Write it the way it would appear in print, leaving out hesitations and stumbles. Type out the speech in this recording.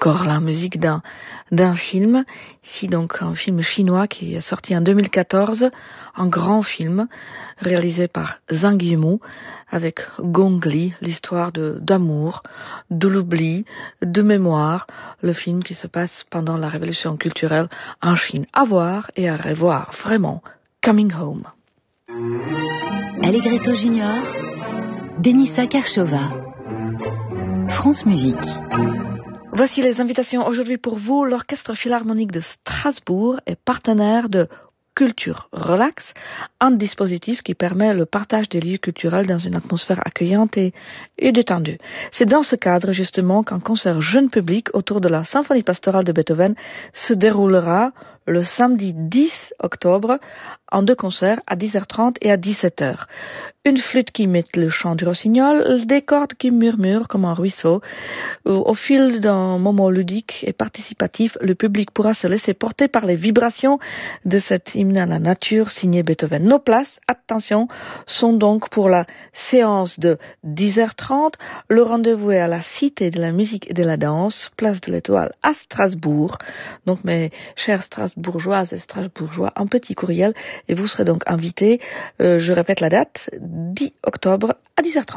encore la musique d'un film. Ici donc un film chinois qui est sorti en 2014, un grand film réalisé par Zhang Yimou avec Gong Li, l'histoire d'amour, de l'oubli, de mémoire, le film qui se passe pendant la révolution culturelle en Chine. À voir et à revoir, vraiment. Coming Home. Allegretto Junior, Denisa Karchova, France Musique. Voici les invitations aujourd'hui pour vous. L'Orchestre Philharmonique de Strasbourg est partenaire de Culture Relax, un dispositif qui permet le partage des lieux culturels dans une atmosphère accueillante et détendue. C'est dans ce cadre justement qu'un concert jeune public autour de la symphonie pastorale de Beethoven se déroulera le samedi 10 octobre en 2 concerts à 10h30 et à 17h. Une flûte qui imite le chant du rossignol, des cordes qui murmurent comme un ruisseau. Au fil d'un moment ludique et participatif, le public pourra se laisser porter par les vibrations de cet hymne à la nature signé Beethoven. Nos places, attention, sont donc pour la séance de 10h30. Le rendez-vous est à la Cité de la musique et de la danse, place de l'Étoile à Strasbourg. Donc mes chers Strasbourgeoises et Strasbourgeois, un petit courriel et vous serez donc invités, je répète la date, 10 octobre à 10h30.